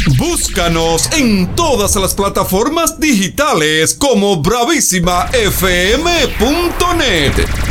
Búscanos en todas las plataformas digitales como bravísimafm.net.